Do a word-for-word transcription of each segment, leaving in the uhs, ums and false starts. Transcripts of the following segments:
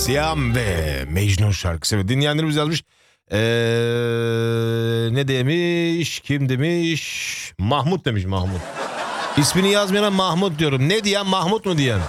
Siyam ve Mecnun şarkısı. Evet, dinleyenlerimiz yazmış. Ee, ne demiş? Kim demiş? Mahmut demiş, Mahmut. İsmini yazmayana Mahmut diyorum. Ne diyen, Mahmut mu diyen?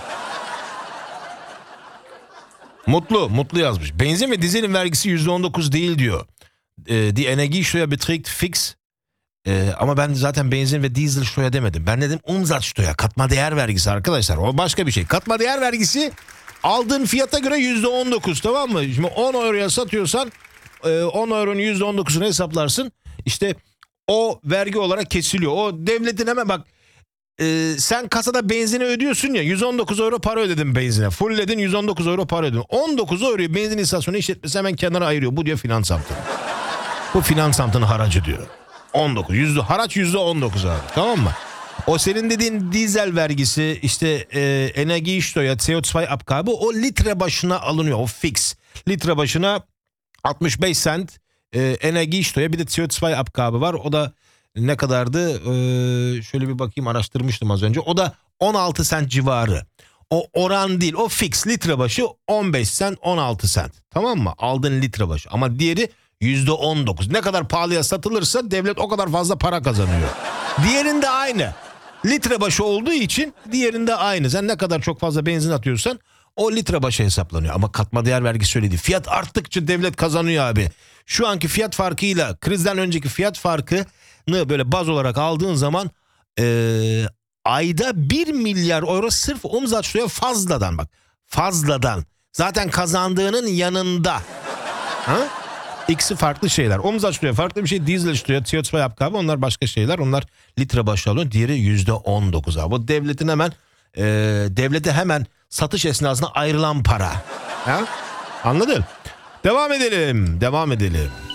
Mutlu, Mutlu yazmış. Benzin ve dizelin vergisi yüzde on dokuz değil diyor. Ee, die Energiesteuer beträgt fix. Ee, ama ben zaten benzin ve Dieselsteuer demedim. Ben dedim Umsatzsteuer, katma değer vergisi arkadaşlar. O başka bir şey. Katma değer vergisi aldığın fiyata göre yüzde on dokuz, tamam mı? Şimdi on euroya satıyorsan on euronun yüzde on dokuzunu hesaplarsın. İşte o vergi olarak kesiliyor. O devletin hemen bak, e, sen kasada benzine ödüyorsun ya, yüz on dokuz euro para ödedin benzine. Fullledin, yüz on dokuz euro para ödedin. on dokuz euroyu benzin istasyonu işletmesi hemen kenara ayırıyor. Bu diyor Finansamt'ın. Bu Finansamt'ın haracı diyor. on dokuz. Yüzde, haraç yüzde on dokuz abi. Tamam mı? O senin dediğin dizel vergisi, işte e, Energiesteuer, C O iki Abgabe, o litre başına alınıyor. O fix. Litre başına altmış beş sent e, Energiesteuer, bir de C O iki Abgabe var. O da ne kadardı? Ee, şöyle bir bakayım, araştırmıştım az önce. O da on altı sent civarı. O oran değil, o fix, litre başı on beş sent, on altı sent. Tamam mı? Aldığın litre başı. Ama diğeri yüzde on dokuz. Ne kadar pahalıya satılırsa devlet o kadar fazla para kazanıyor. Diğerinde aynı. Litre başı olduğu için diğerinde aynı. Sen ne kadar çok fazla benzin atıyorsan o litre başı hesaplanıyor. Ama katma değer vergisi öyle değil. Fiyat arttıkça devlet kazanıyor abi. Şu anki fiyat farkıyla krizden önceki fiyat farkını böyle baz olarak aldığın zaman ee, ayda bir milyar euro sırf Umsatzsteuer fazladan, bak. Fazladan. Zaten kazandığının yanında. Ha? İkisi farklı şeyler. Umsatzsteuer farklı bir şey. Dieselsteuer, C O iki Abgabe, onlar başka şeyler. Onlar litre başı alıyor. Diğeri yüzde on dokuz abi. Bu devletin hemen e, devlete hemen satış esnasında ayrılan para. Ha? Anladın? Devam edelim. Devam edelim.